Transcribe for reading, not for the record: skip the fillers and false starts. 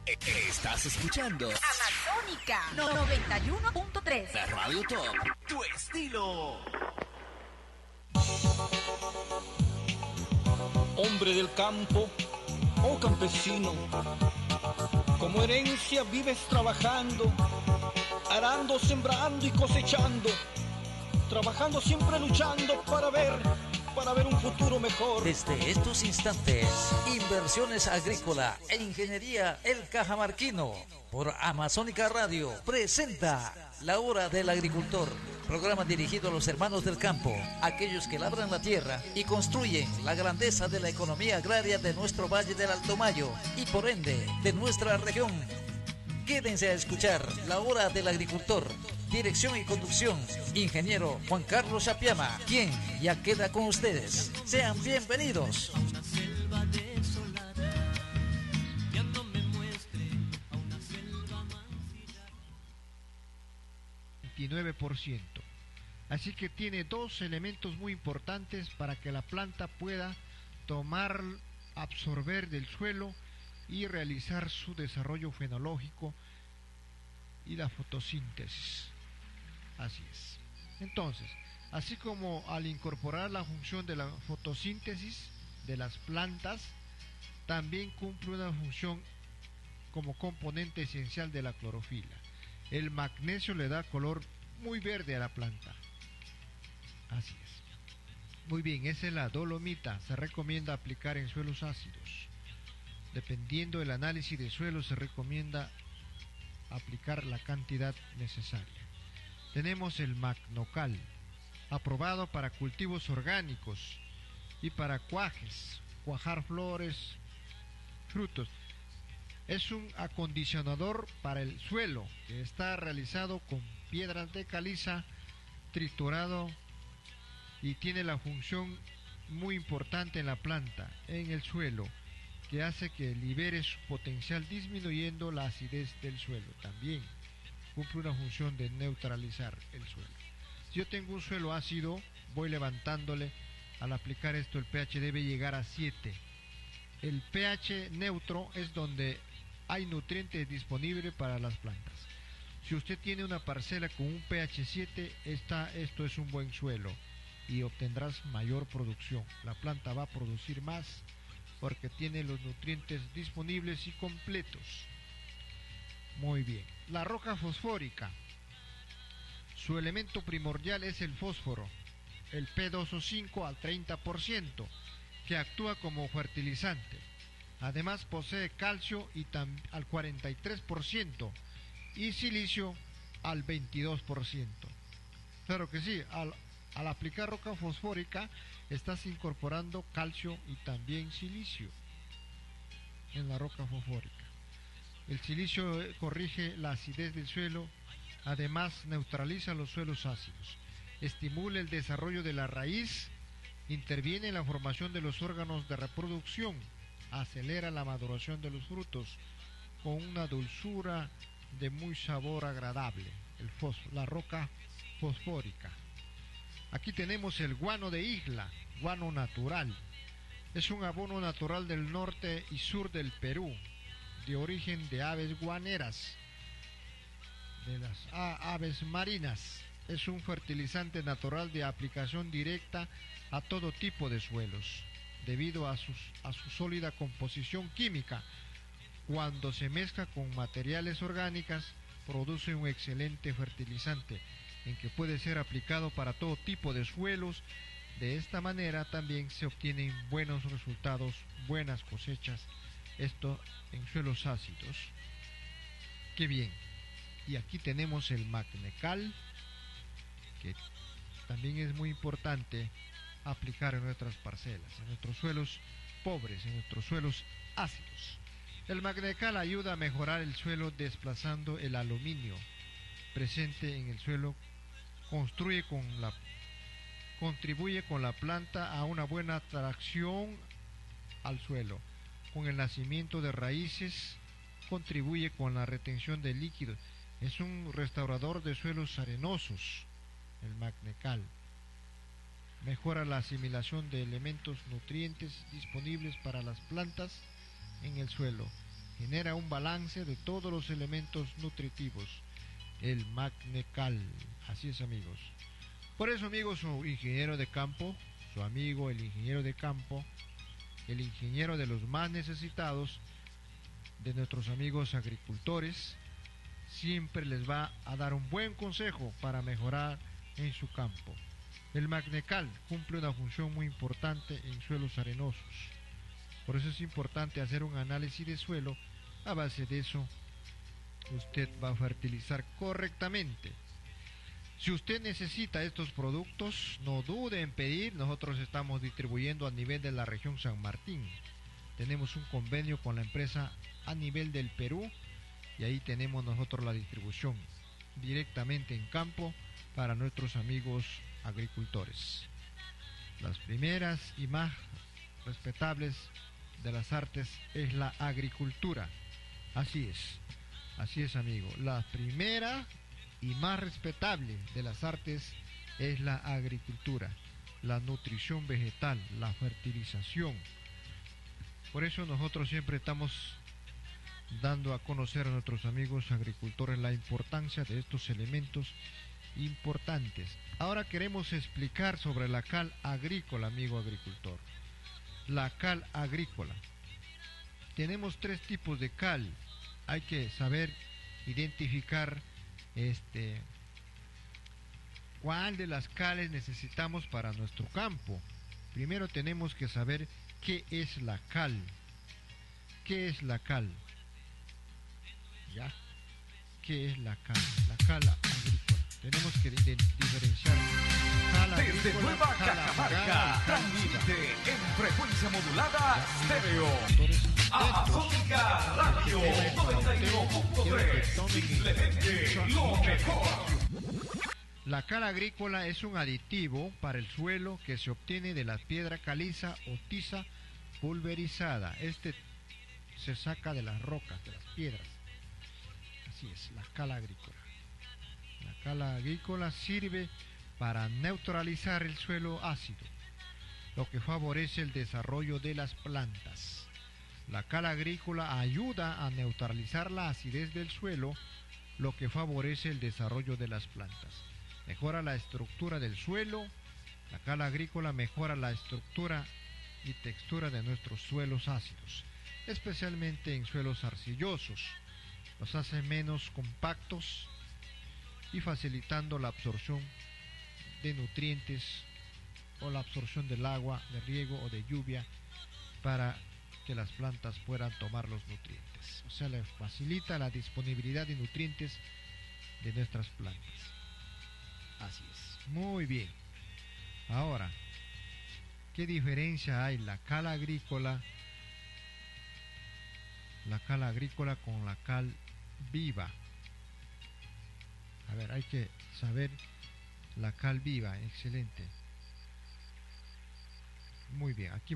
Estás escuchando Amazónica 91.3. la Radio Top, tu estilo. Hombre del campo, oh campesino, como herencia vives trabajando, arando, sembrando y cosechando, trabajando siempre luchando para ver un futuro mejor. Desde estos instantes, Inversiones Agrícola e Ingeniería El Cajamarquino, por Amazónica Radio, presenta La Hora del Agricultor, programa dirigido a los hermanos del campo, aquellos que labran la tierra y construyen la grandeza de la economía agraria de nuestro Valle del Alto Mayo y por ende de nuestra región. Quédense a escuchar La Hora del Agricultor. Dirección y conducción, ingeniero Juan Carlos Chapiama, quien ya queda con ustedes. Sean bienvenidos. 29%. Así que tiene dos elementos muy importantes para que la planta pueda tomar, absorber del suelo y realizar su desarrollo fenológico y la fotosíntesis. Así es. Entonces, así como al incorporar la función de la fotosíntesis de las plantas, también cumple una función como componente esencial de la clorofila. El magnesio le da color muy verde a la planta. Así es. Muy bien, esa es la dolomita. Se recomienda aplicar en suelos ácidos. Dependiendo del análisis de suelo, se recomienda aplicar la cantidad necesaria. Tenemos el magnocal, aprobado para cultivos orgánicos y para cuajes, cuajar flores, frutos. Es un acondicionador para el suelo que está realizado con piedras de caliza, triturado, y tiene la función muy importante en la planta, en el suelo, que hace que libere su potencial disminuyendo la acidez del suelo. También cumple una función de neutralizar el suelo. Si yo tengo un suelo ácido, voy levantándole. Al aplicar esto, el pH debe llegar a 7. El pH neutro es donde hay nutrientes disponibles para las plantas. Si usted tiene una parcela con un pH 7, esto es un buen suelo y obtendrás mayor producción. La planta va a producir más porque tiene los nutrientes disponibles y completos. Muy bien. La roca fosfórica. Su elemento primordial es el fósforo, el P2O5 al 30%, que actúa como fertilizante. Además posee calcio al 43% y silicio al 22%. Claro que sí, al aplicar roca fosfórica estás incorporando calcio y también silicio en la roca fosfórica. El silicio corrige la acidez del suelo, además neutraliza los suelos ácidos, estimula el desarrollo de la raíz, interviene en la formación de los órganos de reproducción, acelera la maduración de los frutos con una dulzura de muy sabor agradable, la roca fosfórica. Aquí tenemos el guano de isla, guano natural. Es un abono natural del norte y sur del Perú, de origen de aves guaneras, de las aves marinas. Es un fertilizante natural de aplicación directa a todo tipo de suelos, debido a su sólida composición química. Cuando se mezcla con materiales orgánicos, produce un excelente fertilizante, en que puede ser aplicado para todo tipo de suelos. De esta manera también se obtienen buenos resultados, buenas cosechas, esto en suelos ácidos. ¡Qué bien! Y aquí tenemos el magnecal, que también es muy importante aplicar en nuestras parcelas, en nuestros suelos pobres, en nuestros suelos ácidos. El magnecal ayuda a mejorar el suelo desplazando el aluminio presente en el suelo, contribuye con la planta a una buena tracción al suelo. Con el nacimiento de raíces, contribuye con la retención de líquidos. Es un restaurador de suelos arenosos, el magnecal. Mejora la asimilación de elementos nutrientes disponibles para las plantas en el suelo. genera un balance de todos los elementos nutritivos, el Magnecal. Así es, amigos. Por eso, amigos, su ingeniero de campo, su amigo el ingeniero de campo, el ingeniero de los más necesitados, de nuestros amigos agricultores, siempre les va a dar un buen consejo para mejorar en su campo. El Magnecal cumple una función muy importante en suelos arenosos. Por eso es importante hacer un análisis de suelo. A base de eso, usted va a fertilizar correctamente. Si usted necesita estos productos, no dude en pedir. Nosotros estamos distribuyendo a nivel de la región San Martín. Tenemos un convenio con la empresa a nivel del Perú y ahí tenemos nosotros la distribución directamente en campo para nuestros amigos agricultores. Las primeras y más respetables de las artes es la agricultura. Así es, amigo. La primera y más respetable de las artes es la agricultura, la nutrición vegetal, la fertilización. Por eso nosotros siempre estamos dando a conocer a nuestros amigos agricultores la importancia de estos elementos importantes. Ahora queremos explicar sobre la cal agrícola, amigo agricultor. La cal agrícola. Tenemos 3 tipos de cal. Hay que saber identificar cuál de las cales necesitamos para nuestro campo. Primero tenemos que saber qué es la cal. ¿Qué es la cal? ¿Ya? ¿Qué es la cal? La cal agrícola. Tenemos que diferenciar cal agrícola. Desde Nueva Cajamarca, transmite en frecuencia modulada estéreo. Amazónica Radio 91.3. Simplemente lo mejor. La cal agrícola es un aditivo para el suelo que se obtiene de la piedra caliza o tiza pulverizada. Se saca de las rocas, de las piedras. Así es, la cal agrícola. La cal agrícola sirve para neutralizar el suelo ácido, lo que favorece el desarrollo de las plantas. La cal agrícola ayuda a neutralizar la acidez del suelo, lo que favorece el desarrollo de las plantas. Mejora la estructura del suelo. La cal agrícola mejora la estructura y textura de nuestros suelos ácidos, especialmente en suelos arcillosos. Los hace menos compactos y facilitando la absorción de nutrientes o la absorción del agua de riego o de lluvia para que las plantas puedan tomar los nutrientes. O sea, le facilita la disponibilidad de nutrientes de nuestras plantas. Así es. Muy bien. Ahora, ¿qué diferencia hay la cal agrícola con la cal viva? A ver, hay que saber la cal viva. Excelente. Muy bien, aquí